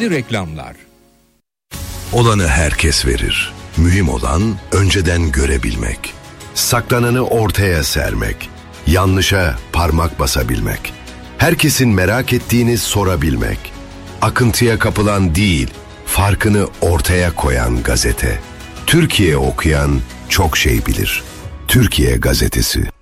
İşte reklamlar. Olanı herkes verir. Mühim olan önceden görebilmek. Saklananı ortaya sermek. Yanlışa parmak basabilmek. Herkesin merak ettiğini sorabilmek. Akıntıya kapılan değil, farkını ortaya koyan gazete. Türkiye okuyan çok şey bilir. Türkiye Gazetesi.